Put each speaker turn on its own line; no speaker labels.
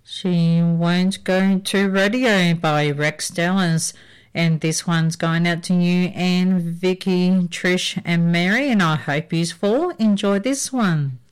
She Won't Go to Radio by Rex Dallas. And this one's going out to you and Vicky, Trish and Mary, and I hope you all enjoy this one.